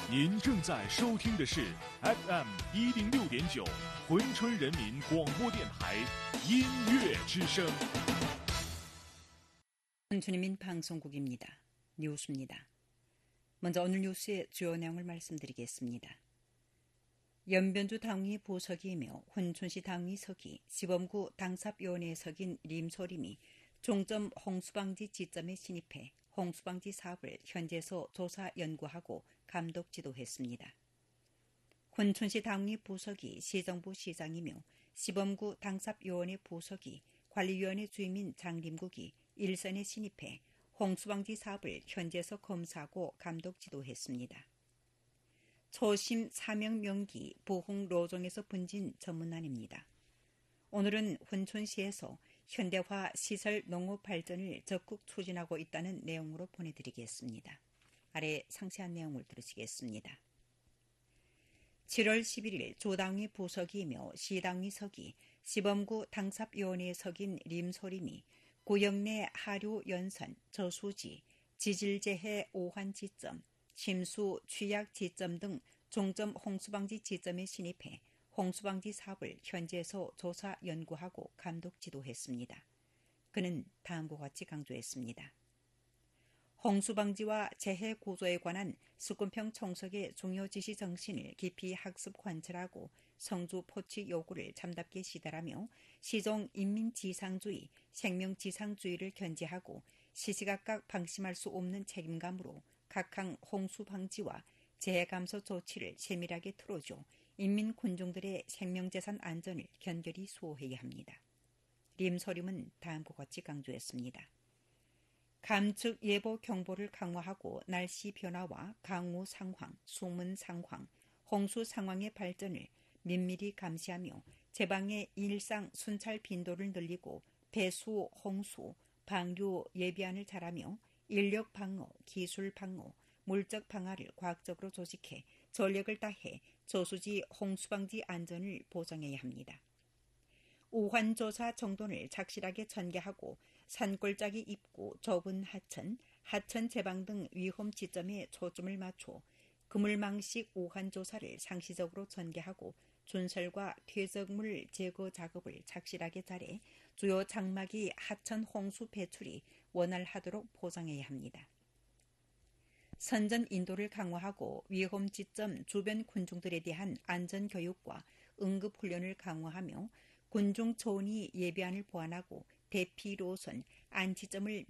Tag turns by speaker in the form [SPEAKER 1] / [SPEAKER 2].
[SPEAKER 1] 您正在收听的是 FM 106.9珲春人民广播电台音乐之声。
[SPEAKER 2] 珲春人民방송국입니다. 뉴스입니다. 먼저 오늘 뉴스의 주요 내용을 말씀드리겠습니다. 연변주 당위 부서기이며 훈춘시 당위 서기, 시범구 당삽위원회에 석인 림소림이 종점 홍수방지 지점에 진입해 홍수방지 사업을 현지에서 조사 연구하고 감독 지도했습니다. 훈춘시 당위 부서기 시정부 시장이며 시범구 당삽위원회 부서기 관리위원회 주임인 장림국이 일선에 진입해 홍수방지 사업을 현지에서 검사하고 감독 지도했습니다. 초심 사명 명기 부흥 로종에서 분진 전문안입니다. 오늘은 훈춘시에서 현대화 시설 농업 발전을 적극 추진하고 있다는 내용으로 보내드리겠습니다. 아래 상세한 내용을 들으시겠습니다. 7월 11일 조당위 부서기이며 시당위 서기, 시범구 당삽위원회에 석인 림소림이 구역 내 하류 연선, 저수지, 지질재해 오환 지점, 침수 취약 지점 등 종점 홍수방지 지점에 진입해 홍수방지 사업을 현지에서 조사 연구하고 감독 지도했습니다. 그는 다음과 같이 강조했습니다. 홍수방지와 재해 구조에 관한 수권평 청석의 중요 지시 정신을 깊이 학습 관철하고 성주 포취 요구를 참답게 시달하며 시종 인민지상주의, 생명지상주의를 견지하고 시시각각 방심할 수 없는 책임감으로 각항 홍수방지와 재해감소 조치를 세밀하게 틀어줘 인민군중들의 생명재산 안전을 견결히 수호해야 합니다. 림소림은 다음과 같이 강조했습니다. 감측 예보 경보를 강화하고 날씨 변화와 강우 상황, 수문 상황, 홍수 상황의 발전을 면밀히 감시하며 제방의 일상 순찰 빈도를 늘리고 배수, 홍수, 방류 예비안을 잘하며 인력 방어, 기술 방어, 물적 방화를 과학적으로 조직해 전력을 다해 저수지 홍수방지 안전을 보장해야 합니다. 우환조사 정돈을 착실하게 전개하고 산골짜기 입구, 좁은 하천, 하천 제방 등 위험 지점에 초점을 맞춰 그물망식 우환조사를 상시적으로 전개하고 준설과 퇴적물 제거 작업을 착실하게 잘해 주요 장막이 하천 홍수 배출이 원활하도록 보장해야 합니다. 선전 인도를 강화하고 위험 지점 주변 군중들에 대한 안전교육과 응급훈련을 강화하며 군중 초원이 예비안을 보완하고 대피 노선, 안치점을